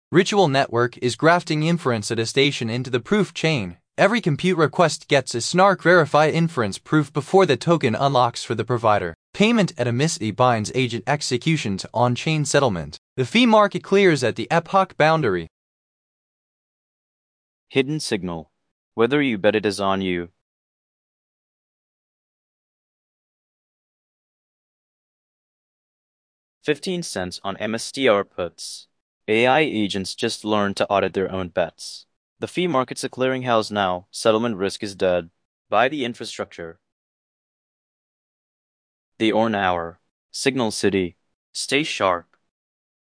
Ritual Network is grafting inference attestation into the proof chain. Every compute request gets a snark verify inference proof before the token unlocks for the provider. Payment atomicity binds agent execution to on-chain settlement. The fee market clears at the epoch boundary. Hidden signal. Whether you bet it is on you. $0.15 on MSTR puts. AI agents just learned to audit their own bets. The fee market's a clearinghouse now. Settlement risk is dead. Buy the infrastructure. The Orn Hour. Signal City. Stay sharp.